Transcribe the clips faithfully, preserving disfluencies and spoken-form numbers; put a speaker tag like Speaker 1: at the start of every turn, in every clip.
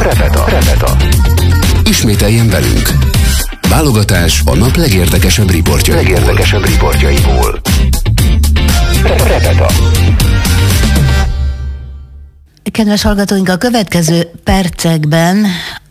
Speaker 1: Repeta. Repeta. Ismételjen velünk. Válogatás a nap legérdekesebb riportjaiból. Legérdekesebb riportjaiból. Repeta.
Speaker 2: Kedves hallgatóink, a következő percekben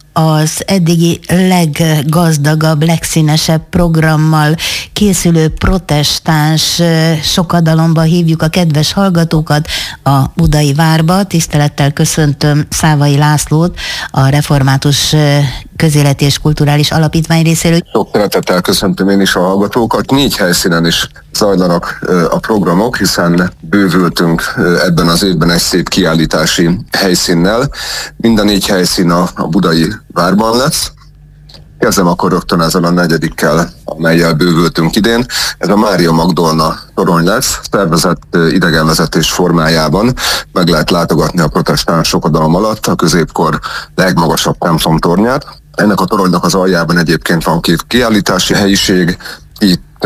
Speaker 2: az eddigi leggazdagabb, legszínesebb programmal készülő protestáns sokadalomba hívjuk a kedves hallgatókat a Budai Várba. Tisztelettel köszöntöm Szávai Lászlót, a Református Közéleti és Kulturális Alapítvány részéről.
Speaker 3: Sok szeretettel köszöntöm én is a hallgatókat. Négy helyszínen is zajlanak a programok, hiszen bővültünk ebben az évben egy szép kiállítási helyszínnel. Minden négy helyszín a, a Budai Várban lesz. Kezdem akkor rögtön ezzel a negyedikkel, amellyel bővültünk idén. Ez a Mária Magdolna torony lesz, szervezett idegenvezetés formájában. Meg lehet látogatni a protestáns sokadalom alatt a középkor legmagasabb templomtornyát. Ennek a toronynak az aljában egyébként van két kiállítási helyiség. Itt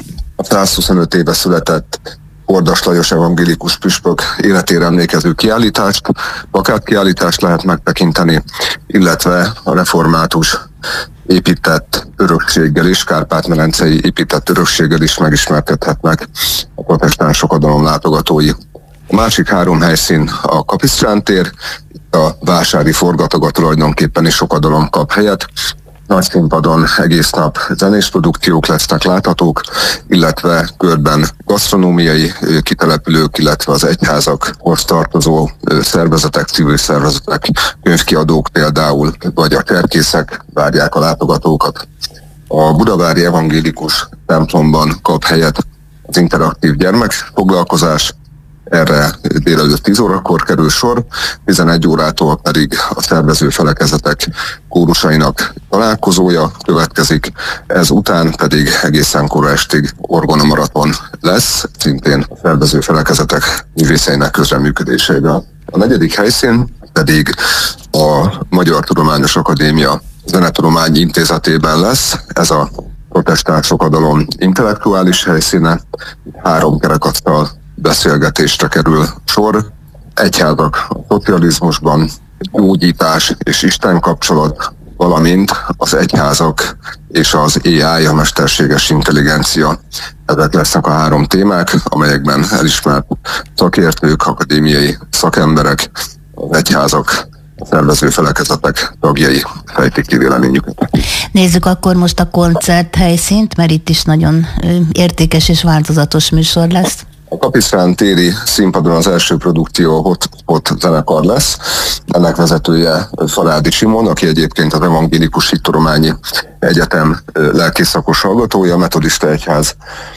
Speaker 3: a százhuszonöt éve született Kordas Lajos evangélikus püspök életére emlékező kiállítást, plakátkiállítást lehet megtekinteni, illetve a református épített örökséggel is, kárpát-medencei épített örökséggel is megismerkedhetnek a protestáns sokadalom látogatói. A másik három helyszín a Kapisztrán tér, itt a vásári forgatogat tulajdonképpen is sokadalom kap helyet. Nagy színpadon egész nap zenés produkciók lesznek láthatók, illetve körben gasztronómiai kitelepülők, illetve az egyházakhoz tartozó szervezetek, civil szervezetek, könyvkiadók például, vagy a kerkészek várják a látogatókat. A budavári evangélikus templomban kap helyet az interaktív gyermekfoglalkozás, erre délelőtt tíz órakor kerül sor, tizenegy órától pedig a szervező felekezetek kórusainak találkozója következik, ez után pedig egészen kora estig orgonamaraton lesz, szintén a szervező felekezetek művészeinek közreműködésével. A negyedik helyszín pedig a Magyar Tudományos Akadémia Zenetudományi Intézetében lesz, ez a protestáns sokadalom intellektuális helyszíne, három kerekasztal beszélgetésre kerül sor. Egyházak a szocializmusban, gyógyítás és Isten kapcsolat, valamint az egyházak és az á i, a mesterséges intelligencia. Ezek lesznek a három témák, amelyekben elismert szakértők, akadémiai szakemberek, az egyházak, a szervező felekezetek tagjai fejtik ki véleményüket.
Speaker 2: Nézzük akkor most a koncerthelyszínt, mert itt is nagyon értékes és változatos műsor lesz.
Speaker 3: A Kapisztrán téri színpadon az első produkció Hotspot zenekar lesz. Ennek vezetője Faládi Simon, aki egyébként az Evangélikus Hittudományi Egyetem lelkészszakos hallgatója, a Metodista Egyház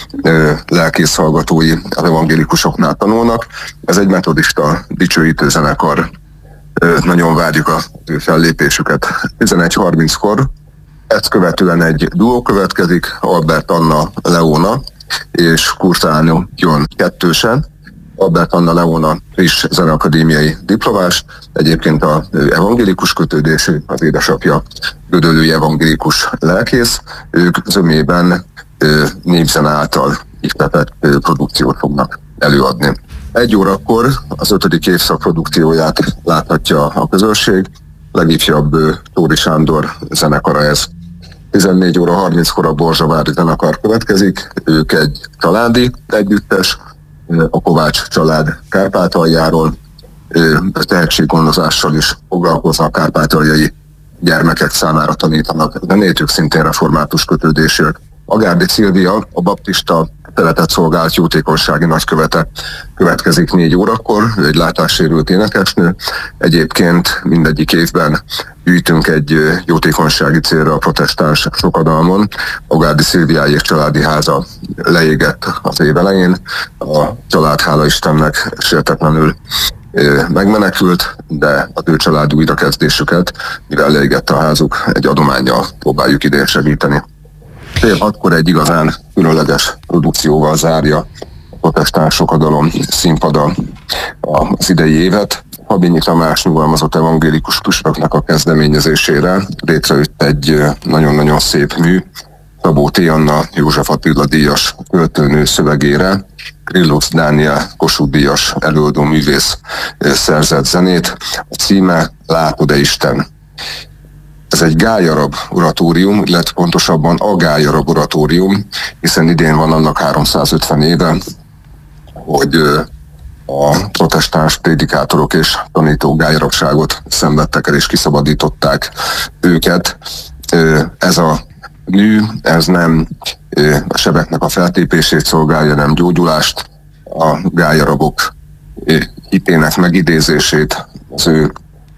Speaker 3: lelkész hallgatói az evangélikusoknál tanulnak. Ez egy metodista dicsőítő zenekar. Nagyon várjuk a fellépésüket. tizenegy harminckor ezt követően egy duó következik, Albert Anna Leona és Kurtánó jön kettősen. Albert Anna Leona friss zeneakadémiai diplomás, egyébként az evangélikus kötődésű, az édesapja gödöllői evangélikus lelkész. Ők zömében népzene által ihletett produkciót fognak előadni. Egy órakor az ötödik évszak produkcióját láthatja a közönség, legifjabb Tóri Sándor zenekara ez. tizennégy óra harminckor a Borzsavári zenekar következik, ők egy családi együttes, a Kovács család Kárpátaljáról, tehetséggondozással is foglalkoznak, kárpátaljai gyermekek számára tanítanak zenét, ők szintén református kötődésűek. Agárdi Szilvia, a baptista szeretett szolgált jótékonysági nagykövete következik négy órakor, ő egy látássérült énekesnő. Egyébként mindegyik évben gyűjtünk egy jótékonysági célra a protestáns sokadalmon. Agárdi Szilviájék családi háza leégett az év elején. A család, hála Istennek, sértetlenül megmenekült, de az ő család újrakezdésüket, mivel leégett a házuk, egy adománnyal próbáljuk idén segíteni. Fél hatkor egy igazán különleges produkcióval zárja a protestáns sokadalom színpada az idei évet. Habinyi Tamás nyugalmazott evangélikus püspöknek a kezdeményezésére létrejött egy nagyon-nagyon szép mű, Szabó T. Anna József Attila díjas költőnő szövegére Krillus Dániel Kossuth díjas előadó művész szerzett zenét. A címe Látod-e Isten? Ez egy gályarab oratórium, illetve pontosabban a gályarab oratórium, hiszen idén van annak háromszázötven éve, hogy a protestáns prédikátorok és tanítók gályarabságot szenvedtek el és kiszabadították őket. Ez a mű, ez nem a sebeknek a feltépését szolgálja, nem gyógyulást, a gályarabok hitének megidézését, az ő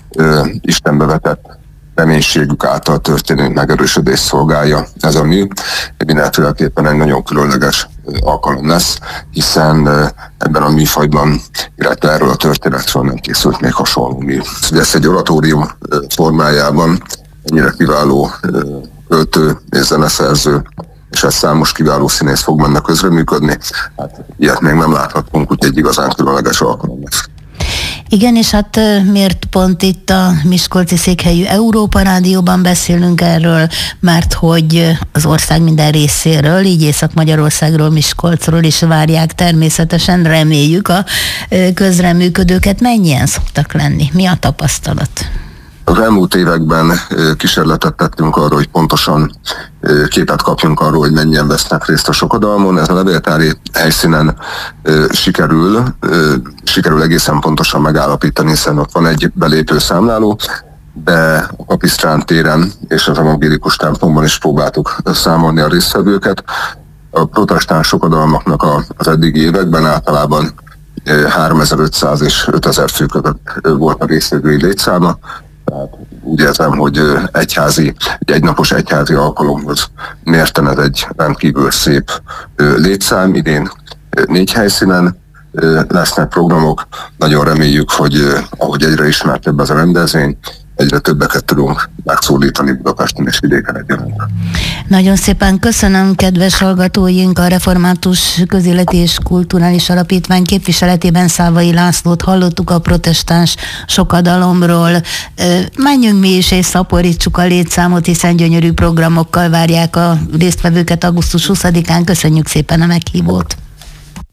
Speaker 3: Istenbe vetett reménységük által történő megerősödés szolgálja ez a mű. Mindenféleképpen egy nagyon különleges alkalom lesz, hiszen ebben a műfajban, illetve erről a történetről nem készült még hasonló mű. Ez egy oratórium formájában ennyire kiváló költő és zeneszerző, és ez számos kiváló színész fog benne közreműködni. Hát ilyet még nem láthatunk, úgyhogy egy igazán különleges alkalom lesz.
Speaker 2: Igen, és hát miért pont itt a miskolci székhelyű Európa Rádióban beszélünk erről, mert hogy az ország minden részéről, így Észak-Magyarországról, Miskolcról is várják természetesen, reméljük a közreműködőket. Mennyien szoktak lenni? Mi a tapasztalat?
Speaker 3: Az elmúlt években kísérletet tettünk arra, hogy pontosan képet kapjunk arról, hogy mennyien vesznek részt a sokodalmon. Ez a levéltári helyszínen sikerül, sikerül egészen pontosan megállapítani, hiszen ott van egy belépő számláló, de a Kapisztrán téren és az evangélikus templomban is próbáltuk számolni a résztvevőket. A protestáns sokodalmaknak az eddigi években általában háromezer-ötszáz és ötezer fő között volt a résztvevői létszáma. Tehát úgy érzem, hogy egyházi, egy egynapos egyházi alkalomhoz mérten ez egy rendkívül szép létszám. Idén négy helyszínen lesznek programok. Nagyon reméljük, hogy ahogy egyre ismertebb ez a rendezvény, egyre többeket tudunk megszólítani Budapesten és vidéken egyaránt.
Speaker 2: Nagyon szépen köszönöm, kedves hallgatóink, a Református Közéleti és Kulturális Alapítvány képviseletében Szávai Lászlót hallottuk a protestáns sokadalomról. Menjünk mi is és szaporítsuk a létszámot, hiszen gyönyörű programokkal várják a résztvevőket augusztus huszadikán. Köszönjük szépen a meghívót!